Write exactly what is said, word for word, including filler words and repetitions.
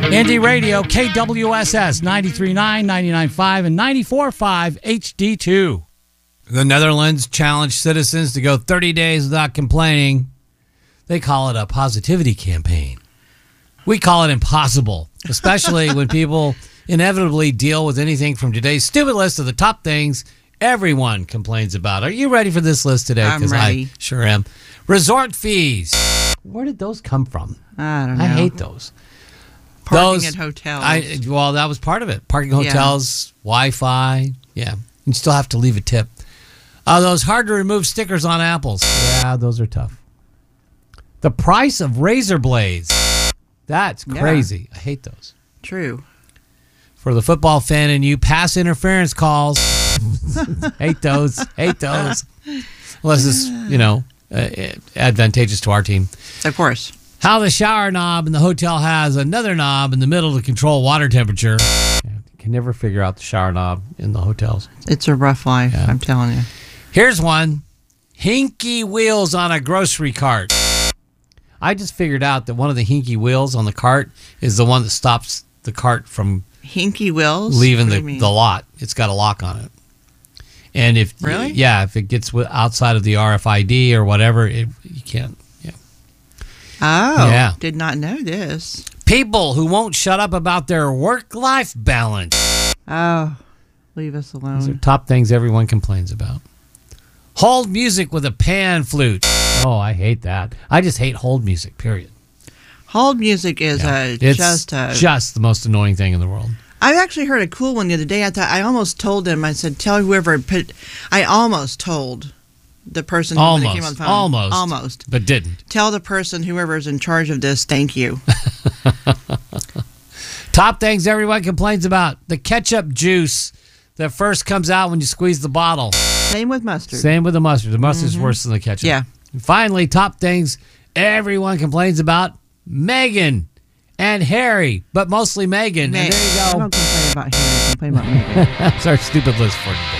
Indie Radio, K W S S, ninety-three point nine, ninety-nine point five, and ninety-four point five H D two. The Netherlands challenged citizens to go thirty days without complaining. They call it a positivity campaign. We call it impossible, especially when people inevitably deal with anything from today's stupid list of the top things everyone complains about. Are you ready for this list today? I'm ready. I sure am. Resort fees. Where did those come from? I don't know. I hate those. Parking those, at hotels. I, well, that was part of it. Parking hotels, yeah. Wi-Fi. Yeah. You still have to leave a tip. Uh, those hard-to-remove stickers on apples. Yeah, those are tough. The price of razor blades. That's crazy. Yeah. I hate those. True. For the football fan in you, pass interference calls. Hate those. Hate those. Unless it's, you know, uh, advantageous to our team. Of course. How the shower knob in the hotel has another knob in the middle to control water temperature. Yeah, you can never figure out the shower knob in the hotels. It's a rough life, yeah. I'm telling you. Here's one. Hinky wheels on a grocery cart. I just figured out that one of the hinky wheels on the cart is the one that stops the cart from hinky wheels leaving the, the lot. It's got a lock on it. And if really? Yeah, if it gets outside of the R F I D or whatever, it, you can't. Yeah. Oh, yeah. Did not know this. People who won't shut up about their work-life balance. Oh, leave us alone. These are top things everyone complains about. Hold music with a pan flute. Oh, I hate that. I just hate hold music, period. Hold music is yeah. a, it's just a... just the most annoying thing in the world. I've actually heard a cool one the other day. I thought I almost told him. I said, "Tell whoever put." I almost told the person who almost, came on the phone. Almost, almost, but didn't. Tell the person whoever's in charge of this. Thank you. Top things everyone complains about: the ketchup juice that first comes out when you squeeze the bottle. Same with mustard. Same with the mustard. The mustard's mm-hmm. worse than the ketchup. Yeah. And finally, top things everyone complains about: Meghan and Harry, but mostly Meghan. Meg. And there you go. I don't complain about Harry. I complain about Meghan. That's our stupid list for today.